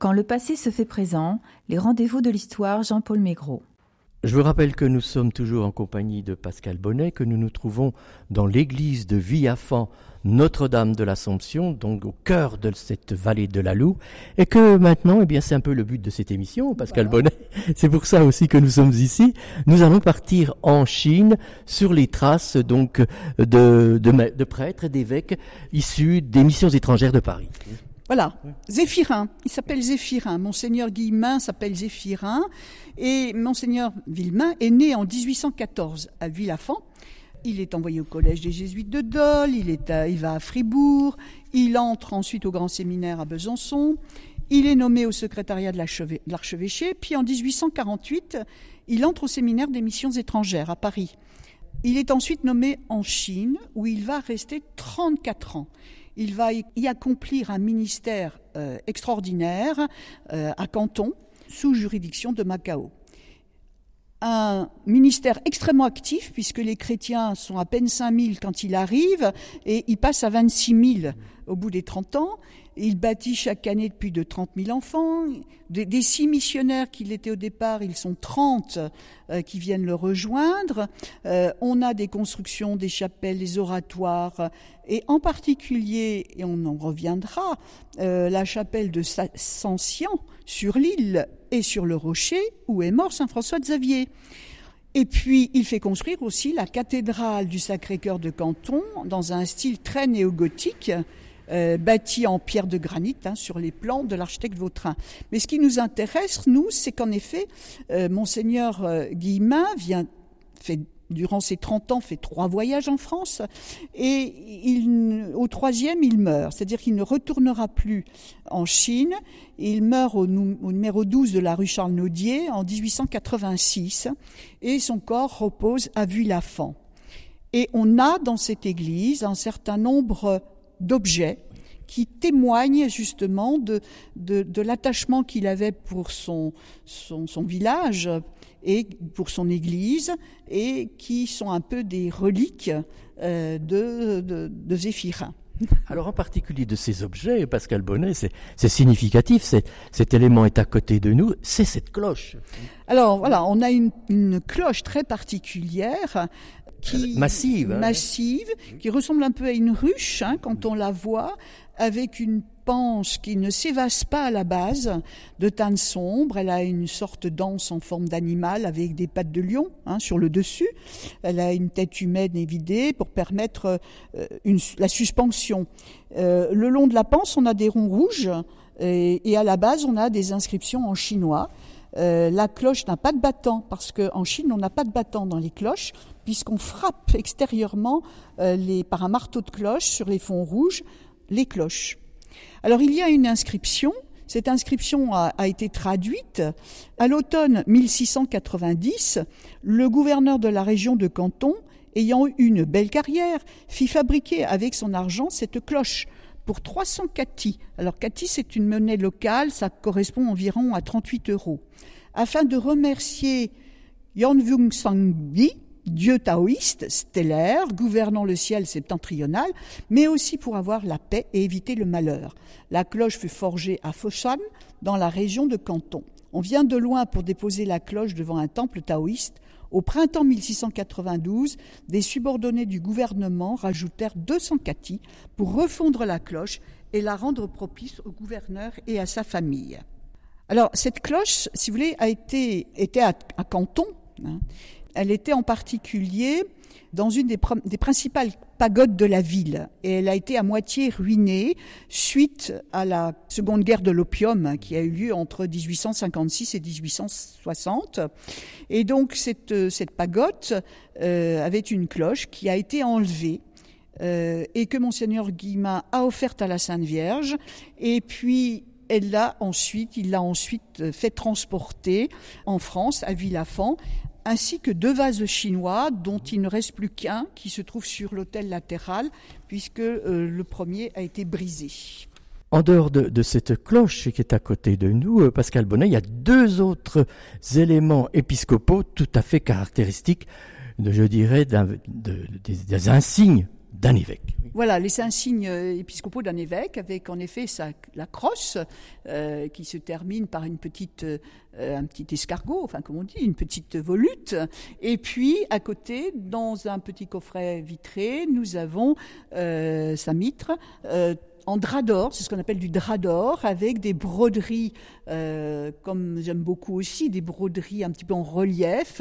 Quand le passé se fait présent, les rendez-vous de l'histoire, Jean-Paul Maigret. Je vous rappelle que nous sommes toujours en compagnie de Pascal Bonnet, que nous nous trouvons dans l'église de Villafan, Notre-Dame de l'Assomption, donc au cœur de cette vallée de la Loue, et que maintenant, c'est un peu le but de cette émission, Pascal Bonnet, c'est pour ça aussi que nous sommes ici. Nous allons partir en Chine sur les traces donc de prêtres et d'évêques issus des missions étrangères de Paris. Voilà, Zéphirin, il s'appelle Zéphirin, Monseigneur Guillemin s'appelle Zéphirin, et Monseigneur Villemain est né en 1814 à Villafan. Il est envoyé au collège des Jésuites de Dole, il va à Fribourg, il entre ensuite au grand séminaire à Besançon, il est nommé au secrétariat de l'archevêché, puis en 1848, il entre au séminaire des missions étrangères à Paris. Il est ensuite nommé en Chine, où il va rester 34 ans. Il va y accomplir un ministère extraordinaire à Canton, sous juridiction de Macao. Un ministère extrêmement actif, puisque les chrétiens sont à peine 5 000 quand il arrive, et il passe à 26 000 au bout des 30 ans. Il bâtit chaque année plus de 30 000 enfants. Des 6 missionnaires qu'il était au départ, ils sont 30 qui viennent le rejoindre. On a des constructions, des chapelles, des oratoires, et en particulier, et on en reviendra, la chapelle de Sancian sur l'île et sur le rocher où est mort saint François de Xavier. Et puis, il fait construire aussi la cathédrale du Sacré-Cœur de Canton dans un style très néo-gothique, bâti en pierre de granit sur les plans de l'architecte Vautrin. Mais ce qui nous intéresse, nous, c'est qu'en effet, Monseigneur Guillemin durant ses 30 ans, fait 3 voyages en France, et au 3e, il meurt. C'est-à-dire qu'il ne retournera plus en Chine. Il meurt au numéro 12 de la rue Charles-Naudier en 1886, et son corps repose à Villafan. Et on a dans cette église un certain nombre d'objets qui témoignent justement de l'attachement qu'il avait pour son village et pour son église, et qui sont un peu des reliques de Zéphirin. Alors en particulier de ces objets, Pascal Bonnet, c'est significatif, cet élément est à côté de nous, c'est cette cloche. Alors voilà, on a une cloche très particulière, massive, qui ressemble un peu à une ruche quand on la voit, avec une panse qui ne s'évase pas à la base, de teinte sombre. Elle a une sorte d'anse en forme d'animal avec des pattes de lion sur le dessus. Elle a une tête humaine évidée pour permettre la suspension. Le long de la panse, on a des ronds rouges et à la base, on a des inscriptions en chinois. La cloche n'a pas de battant, parce qu'en Chine, on n'a pas de battant dans les cloches, puisqu'on frappe extérieurement par un marteau de cloche sur les fonds rouges les cloches. Alors il y a une inscription, cette inscription a été traduite. À l'automne 1690, le gouverneur de la région de Canton, ayant eu une belle carrière, fit fabriquer avec son argent cette cloche pour 300 kati. Alors kati, c'est une monnaie locale, ça correspond environ à 38 €. Afin de remercier Yanvung Sangbi, dieu taoïste, stellaire, gouvernant le ciel septentrional, mais aussi pour avoir la paix et éviter le malheur. La cloche fut forgée à Foshan, dans la région de Canton. On vient de loin pour déposer la cloche devant un temple taoïste. Au printemps 1692, des subordonnés du gouvernement rajoutèrent 200 kati pour refondre la cloche et la rendre propice au gouverneur et à sa famille. Alors, cette cloche, si vous voulez, était à Canton. Elle était en particulier dans une des principales pagodes de la ville, et elle a été à moitié ruinée suite à la Seconde Guerre de l'opium qui a eu lieu entre 1856 et 1860. Et donc cette pagode avait une cloche qui a été enlevée et que Monseigneur Guillemin a offerte à la Sainte Vierge, et puis il l'a ensuite fait transporter en France, à Villafan, ainsi que 2 vases chinois dont il ne reste plus qu'un qui se trouve sur l'autel latéral, puisque le premier a été brisé. En dehors de cette cloche qui est à côté de nous, Pascal Bonnet, il y a 2 autres éléments épiscopaux tout à fait caractéristiques, je dirais, des insignes d'un évêque. Voilà, les insignes épiscopaux d'un évêque, avec en effet la crosse qui se termine par un petit escargot, enfin comme on dit, une petite volute. Et puis à côté, dans un petit coffret vitré, nous avons sa mitre en drap d'or, c'est ce qu'on appelle du drap d'or, avec des broderies, comme j'aime beaucoup aussi, des broderies un petit peu en relief,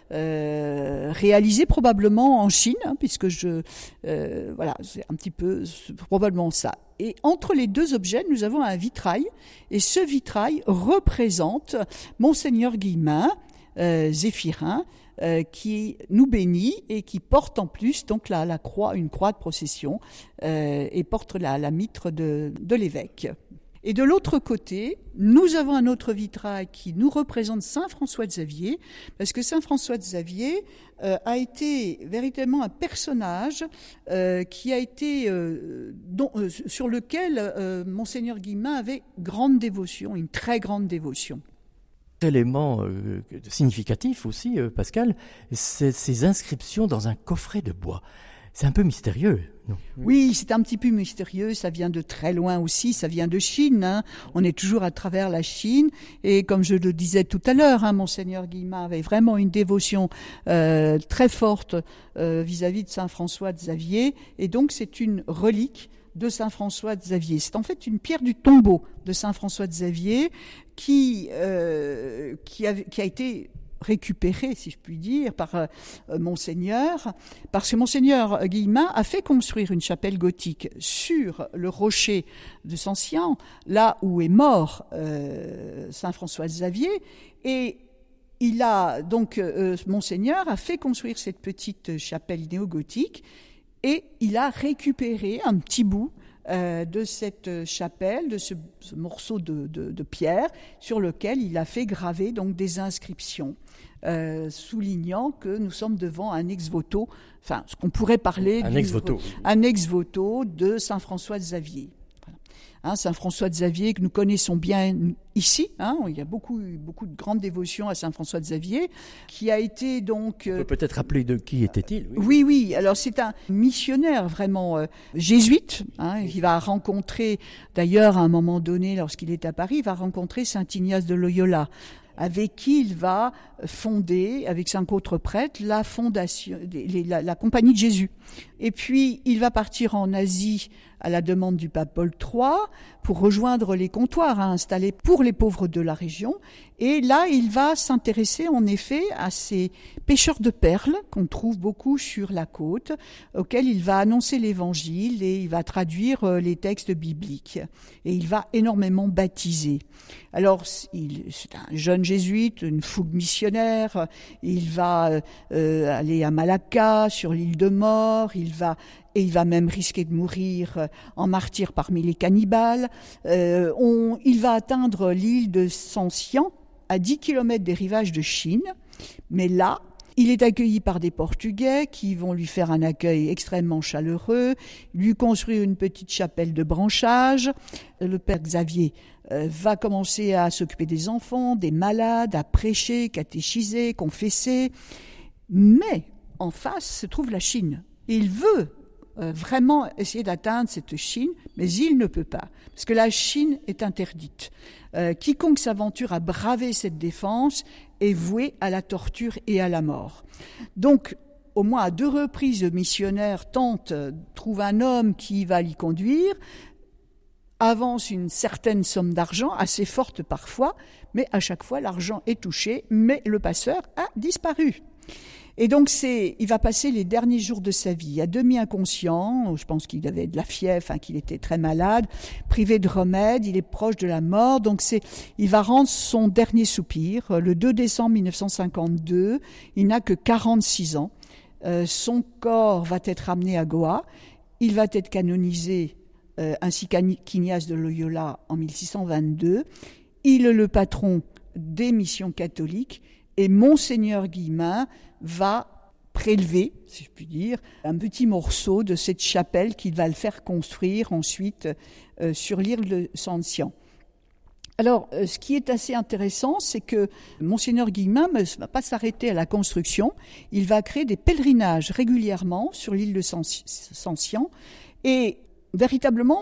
réalisées probablement en Chine, puisque voilà, c'est un petit peu probablement ça. Et entre les deux objets, nous avons un vitrail, et ce vitrail représente Monseigneur Guillemin, zéphirin, qui nous bénit et qui porte en plus donc la croix, une croix de procession, et porte la mitre de l'évêque. Et de l'autre côté, nous avons un autre vitrail qui nous représente Saint François de Xavier, parce que Saint François de Xavier a été véritablement un personnage qui a été sur lequel Monseigneur Guillemin avait grande dévotion, une très grande dévotion. Élément significatif aussi, Pascal, c'est ces inscriptions dans un coffret de bois. C'est un peu mystérieux, non ? Oui, c'est un petit peu mystérieux, ça vient de très loin aussi, ça vient de Chine, hein. On est toujours à travers la Chine, et comme je le disais tout à l'heure, hein, Monseigneur Guillemin avait vraiment une dévotion très forte vis-à-vis de Saint François de Xavier, et donc c'est une relique de Saint François de Xavier. C'est en fait une pierre du tombeau de Saint François de Xavier qui a été récupérée, si je puis dire, par Monseigneur, parce que Monseigneur Guillemin a fait construire une chapelle gothique sur le rocher de Sancian, là où est mort Saint François de Xavier, et il a donc Monseigneur a fait construire cette petite chapelle néo-gothique, et il a récupéré un petit bout de cette chapelle, de ce morceau de pierre, sur lequel il a fait graver donc des inscriptions, soulignant que nous sommes devant un ex-voto, enfin ce qu'on pourrait parler un ex-voto de Saint François de Xavier. Saint François de Xavier, que nous connaissons bien ici, il y a beaucoup de grandes dévotions à Saint François de Xavier, qui a été donc... On peut peut-être rappeler de qui était-il ? Oui, alors c'est un missionnaire vraiment jésuite, qui va rencontrer, d'ailleurs à un moment donné, lorsqu'il est à Paris, il va rencontrer Saint Ignace de Loyola, avec qui il va fonder, avec 5 autres prêtres, la fondation, la Compagnie de Jésus. Et puis, il va partir en Asie à la demande du pape Paul III pour rejoindre les comptoirs installés pour les pauvres de la région. Et là, il va s'intéresser en effet à ces pêcheurs de perles qu'on trouve beaucoup sur la côte, auxquels il va annoncer l'évangile et il va traduire les textes bibliques. Et il va énormément baptiser. Alors, c'est un jeune jésuite, une fougue missionnaire. Il va aller à Malacca, sur l'île de Mort. Il va même risquer de mourir en martyr parmi les cannibales. Il va atteindre l'île de Sancian, à 10 km des rivages de Chine. Mais là, il est accueilli par des Portugais qui vont lui faire un accueil extrêmement chaleureux, lui construire une petite chapelle de branchage. Le père Xavier va commencer à s'occuper des enfants, des malades, à prêcher, catéchiser, confesser. Mais en face se trouve la Chine. Il veut vraiment essayer d'atteindre cette Chine, mais il ne peut pas, parce que la Chine est interdite. Quiconque s'aventure à braver cette défense est voué à la torture et à la mort. Donc, au moins à 2 reprises, le missionnaire trouve un homme qui va l'y conduire, avance une certaine somme d'argent, assez forte parfois, mais à chaque fois l'argent est touché, mais le passeur a disparu. Et donc il va passer les derniers jours de sa vie à demi inconscient, je pense qu'il avait de la fièvre, qu'il était très malade, privé de remède, il est proche de la mort, donc il va rendre son dernier soupir, le 2 décembre 1952, il n'a que 46 ans, son corps va être amené à Goa, il va être canonisé ainsi qu'Ignace de Loyola en 1622, il est le patron des missions catholiques, et Monseigneur Guillemin va prélever, si je puis dire, un petit morceau de cette chapelle qu'il va le faire construire ensuite sur l'île de Sancian. Alors, ce qui est assez intéressant, c'est que Monseigneur Guillemin ne va pas s'arrêter à la construction. Il va créer des pèlerinages régulièrement sur l'île de Sancian. Et véritablement,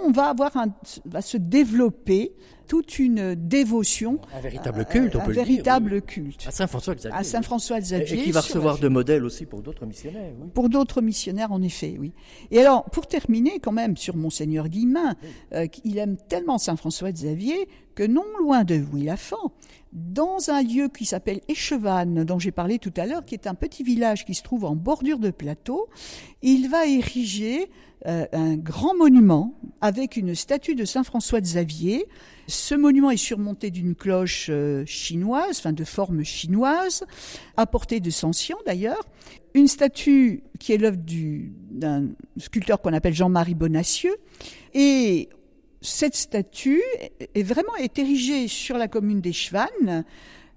va se développer toute une dévotion. Un véritable culte, on peut le dire. Un véritable culte. À Saint-François-Xavier. À Saint-François-Xavier. Et qui va recevoir de modèles aussi pour d'autres missionnaires. Oui. Pour d'autres missionnaires, en effet, oui. Et alors, pour terminer quand même sur Monseigneur Guillemin, il aime tellement Saint-François-Xavier que non loin de Vuillafans, dans un lieu qui s'appelle Échevannes, dont j'ai parlé tout à l'heure, qui est un petit village qui se trouve en bordure de plateau, il va ériger un grand monument avec une statue de Saint-François-Xavier. Ce monument est surmonté d'une cloche chinoise, de forme chinoise, à portée de Sancian d'ailleurs. Une statue qui est l'œuvre d'un sculpteur qu'on appelle Jean-Marie Bonacieux. Et cette statue est érigée sur la commune d'Échevannes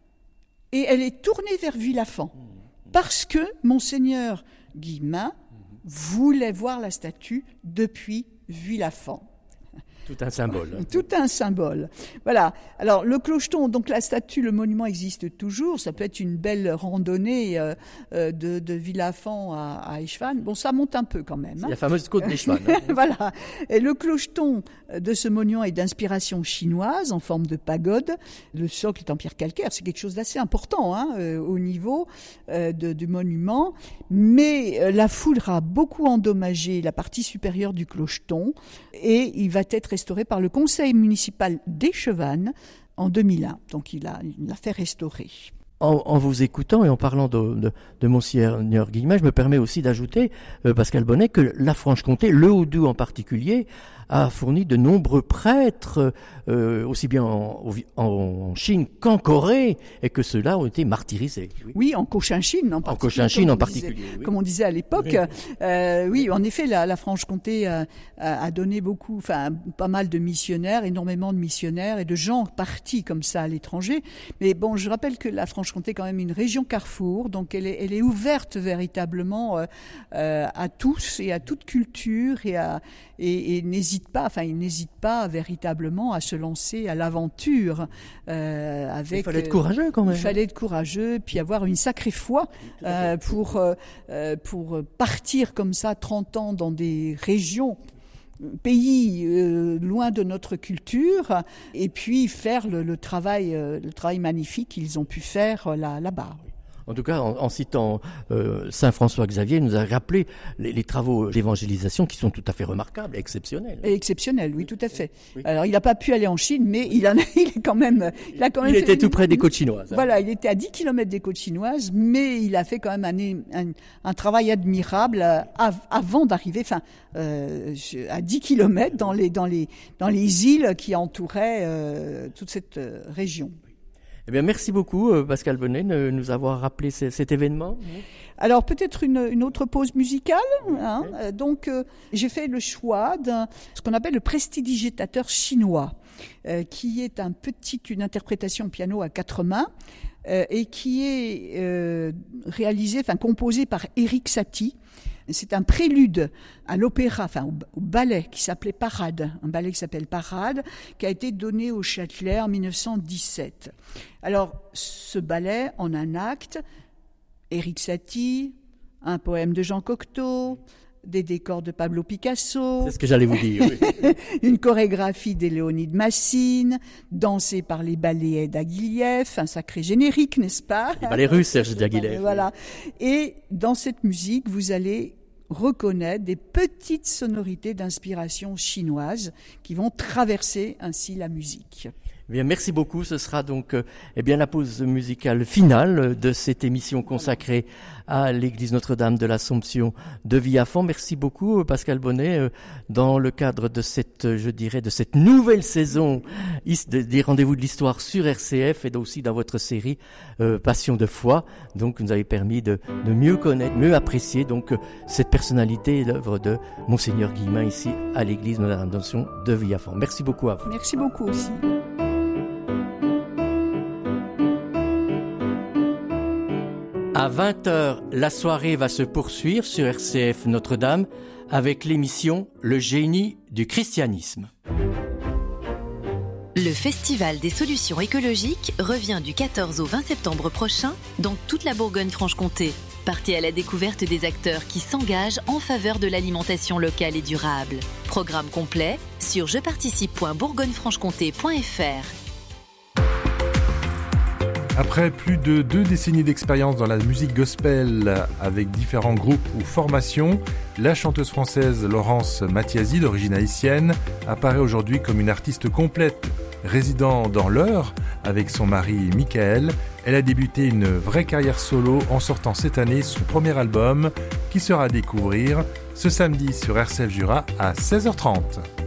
et elle est tournée vers Vuillafans parce que Monseigneur Guillemin voulait voir la statue depuis Vuillafans. Tout un symbole. Tout un symbole. Voilà. Alors, le clocheton, donc la statue, le monument existe toujours. Ça peut être une belle randonnée de Vuillafans à Échevannes. Bon, ça monte un peu quand même. C'est la fameuse côte d'Échevannes. Voilà. Et le clocheton de ce monument est d'inspiration chinoise, en forme de pagode. Le socle est en pierre calcaire. C'est quelque chose d'assez important au niveau du monument. Mais la foudre a beaucoup endommagé la partie supérieure du clocheton et il va être restauré par le conseil municipal d'Échevannes en 2001. Donc il l'a fait restaurer. En vous écoutant et en parlant de Monseigneur Guillemin, je me permets aussi d'ajouter, Pascal Bonnet, que la Franche-Comté, le Haut-Doubs en particulier, a fourni de nombreux prêtres, aussi bien en Chine qu'en Corée, et que ceux-là ont été martyrisés. Oui, en Cochinchine en particulier. En Cochinchine en particulier, oui. Comme on disait à l'époque. Oui, en effet, la Franche-Comté a donné pas mal de missionnaires, énormément de missionnaires et de gens partis comme ça à l'étranger. Mais bon, je rappelle que la Franche-Comté est quand même une région carrefour, donc elle est ouverte véritablement à tous et à toute culture et il n'hésite pas véritablement à se lancer à l'aventure. Il fallait être courageux quand même. Il fallait être courageux, puis avoir une sacrée foi pour partir comme ça 30 ans dans des régions, pays loin de notre culture, et puis faire le travail magnifique qu'ils ont pu faire là-bas. En tout cas, en citant Saint François-Xavier, il nous a rappelé les travaux d'évangélisation qui sont tout à fait remarquables et exceptionnels. Et exceptionnels, oui, tout à fait. Oui. Alors, il n'a pas pu aller en Chine, mais il était tout près des côtes chinoises. Voilà, il était à 10 km des côtes chinoises, mais il a fait quand même un travail admirable avant d'arriver, à 10 km dans les îles qui entouraient toute cette région. Eh bien, merci beaucoup, Pascal Bonnet, de nous avoir rappelé cet événement. Alors, peut-être une autre pause musicale. Donc, j'ai fait le choix ce qu'on appelle le prestidigitateur chinois, qui est une interprétation au piano à 4 mains, et qui est composé par Erik Satie. C'est un prélude à l'opéra, au ballet qui s'appelait Parade, un ballet qui s'appelle Parade, qui a été donné au Châtelet en 1917. Alors, ce ballet, en un acte, Erik Satie, un poème de Jean Cocteau, des décors de Pablo Picasso. C'est ce que j'allais vous dire. Oui. Une chorégraphie d'Éléonide Massine, dansée par les ballets d'Aguiliev, un sacré générique, n'est-ce pas? Les ballets russes, Serge d'Aguiliev. Voilà. Et dans cette musique, vous allez reconnaître des petites sonorités d'inspiration chinoise qui vont traverser ainsi la musique. Bien, merci beaucoup. Ce sera donc la pause musicale finale de cette émission consacrée à l'église Notre-Dame de l'Assomption de Vuillafans. Merci beaucoup, Pascal Bonnet, dans le cadre de cette nouvelle saison des rendez-vous de l'histoire sur RCF et aussi dans votre série Passion de foi. Donc, vous nous avez permis de mieux connaître, mieux apprécier donc cette personnalité et l'œuvre de Monseigneur Guillemin ici à l'église Notre-Dame de Vuillafans. Merci beaucoup à vous. Merci beaucoup aussi. À 20h, la soirée va se poursuivre sur RCF Notre-Dame avec l'émission Le génie du christianisme. Le Festival des solutions écologiques revient du 14 au 20 septembre prochain dans toute la Bourgogne-Franche-Comté. Partez à la découverte des acteurs qui s'engagent en faveur de l'alimentation locale et durable. Programme complet sur jeparticipe.bourgognefranchecomté.fr. Après plus de 2 décennies d'expérience dans la musique gospel avec différents groupes ou formations, la chanteuse française Laurence Mathiasi, d'origine haïtienne, apparaît aujourd'hui comme une artiste complète. Résidant dans l'Eure avec son mari Michael, elle a débuté une vraie carrière solo en sortant cette année son premier album qui sera à découvrir ce samedi sur RCF Jura à 16h30.